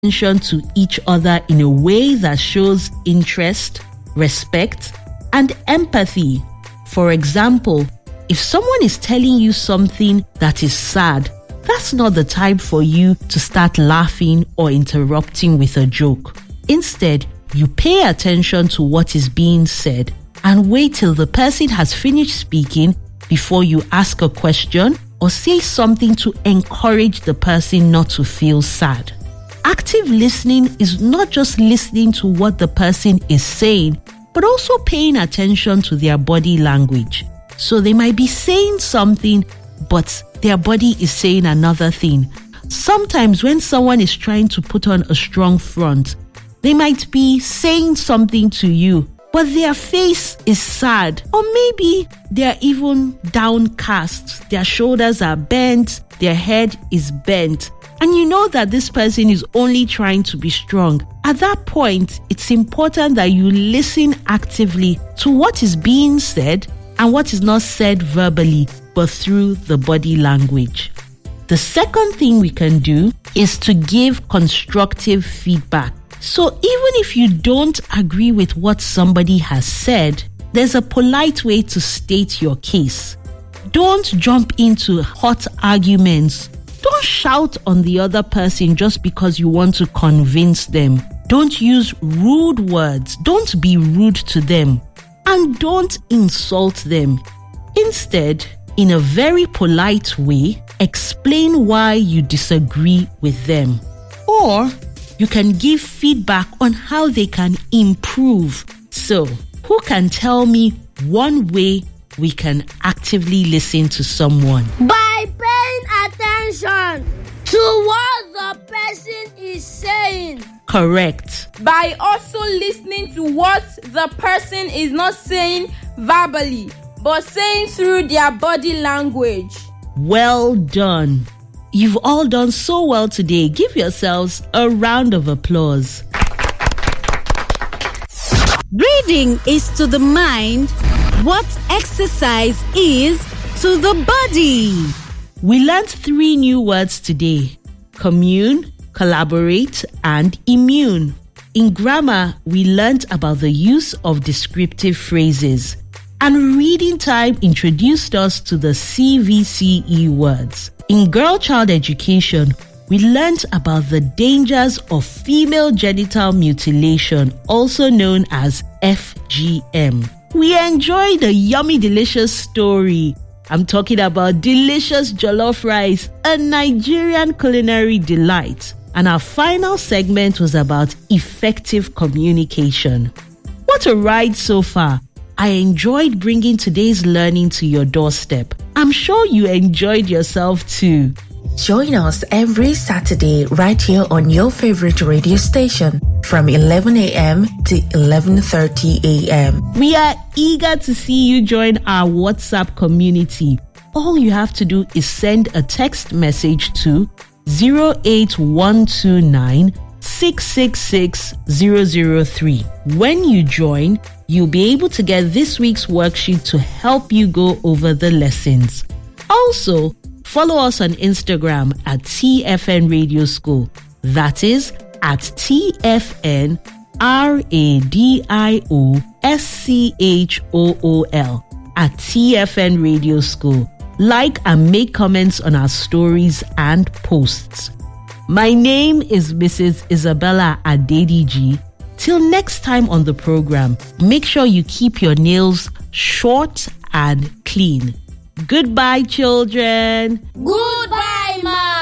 attention to each other in a way that shows interest, respect, and empathy. For example, if someone is telling you something that is sad, that's not the time for you to start laughing or interrupting with a joke. Instead, you pay attention to what is being said and wait till the person has finished speaking before you ask a question or say something to encourage the person not to feel sad. Active listening is not just listening to what the person is saying, but also paying attention to their body language. So they might be saying something, but their body is saying another thing. Sometimes when someone is trying to put on a strong front, they might be saying something to you, but their face is sad, or maybe they're even downcast. Their shoulders are bent, their head is bent, and you know that this person is only trying to be strong. At that point, it's important that you listen actively to what is being said and what is not said verbally, but through the body language. The second thing we can do is to give constructive feedback. So even if you don't agree with what somebody has said, there's a polite way to state your case. Don't jump into hot arguments. Don't shout on the other person just because you want to convince them. Don't use rude words. Don't be rude to them. And don't insult them. Instead, in a very polite way, explain why you disagree with them. Or you can give feedback on how they can improve. So, who can tell me one way we can actively listen to someone? By paying attention to what the person is saying. Correct. By also listening to what the person is not saying verbally, but saying through their body language. Well done. You've all done so well today. Give yourselves a round of applause. Reading is to the mind what exercise is to the body. We learned 3 new words today: commune, collaborate, and immune. In grammar, we learned about the use of descriptive phrases. And reading time introduced us to the CVCE words. In girl-child education, we learned about the dangers of female genital mutilation, also known as FGM. We enjoyed a yummy, delicious story. I'm talking about delicious jollof rice, a Nigerian culinary delight. And our final segment was about effective communication. What a ride so far. I enjoyed bringing today's learning to your doorstep. I'm sure you enjoyed yourself too. Join us every Saturday right here on your favorite radio station from 11 a.m. to 11:30 a.m. We are eager to see you join our WhatsApp community. All you have to do is send a text message to 08129 666 003. When you join, you'll be able to get this week's worksheet to help you go over the lessons. Also, follow us on Instagram at TFN Radio School. That is at TFN RADIOSCHOOL at TFN Radio School. Like and make comments on our stories and posts. My name is Mrs. Isabella Adediji. Till next time on the program, make sure you keep your nails short and clean. Goodbye, children. Goodbye, Ma.